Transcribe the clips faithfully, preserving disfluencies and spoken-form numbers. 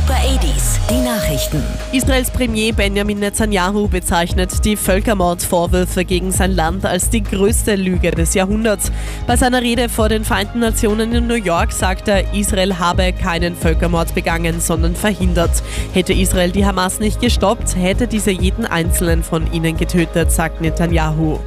Super achtziger, die Nachrichten. Israels Premier Benjamin Netanyahu bezeichnet die Völkermordvorwürfe gegen sein Land als die größte Lüge des Jahrhunderts. Bei seiner Rede vor den Vereinten Nationen in New York sagt er, Israel habe keinen Völkermord begangen, sondern verhindert. Hätte Israel die Hamas nicht gestoppt, hätte diese jeden einzelnen von ihnen getötet, sagt Netanyahu.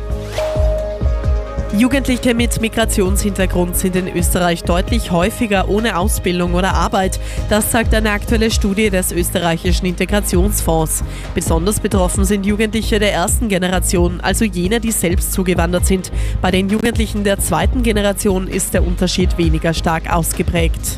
Jugendliche mit Migrationshintergrund sind in Österreich deutlich häufiger ohne Ausbildung oder Arbeit. Das sagt eine aktuelle Studie des österreichischen Integrationsfonds. Besonders betroffen sind Jugendliche der ersten Generation, also jene, die selbst zugewandert sind. Bei den Jugendlichen der zweiten Generation ist der Unterschied weniger stark ausgeprägt.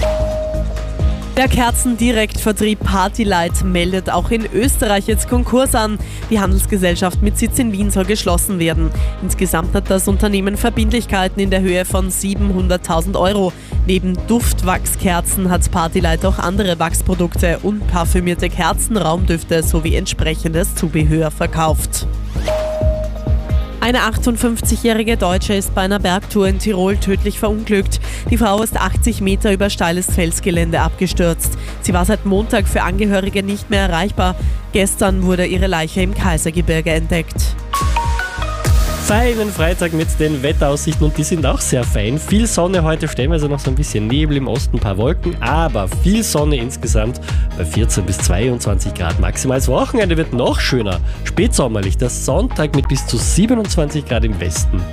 Der Kerzendirektvertrieb Partylight meldet auch in Österreich jetzt Konkurs an. Die Handelsgesellschaft mit Sitz in Wien soll geschlossen werden. Insgesamt hat das Unternehmen Verbindlichkeiten in der Höhe von siebenhunderttausend Euro. Neben Duftwachskerzen hat Partylight auch andere Wachsprodukte und parfümierte Kerzen, Raumdüfte sowie entsprechendes Zubehör verkauft. Eine achtundfünfzigjährige Deutsche ist bei einer Bergtour in Tirol tödlich verunglückt. Die Frau ist achtzig Meter über steiles Felsgelände abgestürzt. Sie war seit Montag für Angehörige nicht mehr erreichbar. Gestern wurde ihre Leiche im Kaisergebirge entdeckt. Feinen Freitag mit den Wetteraussichten und die sind auch sehr fein. Viel Sonne heute, stellenweise noch so ein bisschen Nebel, im Osten ein paar Wolken, aber viel Sonne insgesamt bei vierzehn bis zweiundzwanzig Grad maximal. Das Wochenende wird noch schöner, spätsommerlich, der Sonntag mit bis zu siebenundzwanzig Grad im Westen.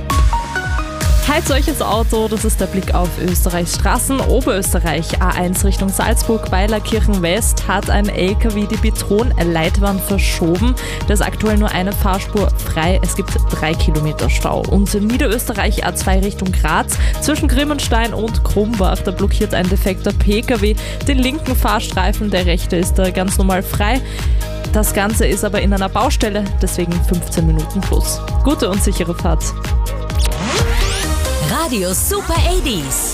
Teilt euch ins Auto, das ist der Blick auf Österreichs Straßen. Oberösterreich, A eins Richtung Salzburg, Weilerkirchen West, hat ein L K W die Betonleitwand verschoben. Da ist aktuell nur eine Fahrspur frei, es gibt drei Kilometer Stau. Und in Niederösterreich A zwei Richtung Graz, zwischen Grimmenstein und Krumbach, da blockiert ein defekter P K W den linken Fahrstreifen, der rechte ist da ganz normal frei. Das Ganze ist aber in einer Baustelle, deswegen fünfzehn Minuten plus. Gute und sichere Fahrt. Radio Super achtziger.